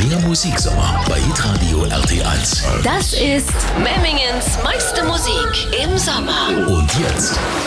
mehr Musiksommer bei Hitradio RT1. Das ist Memmingens meiste Musik im Sommer. Und jetzt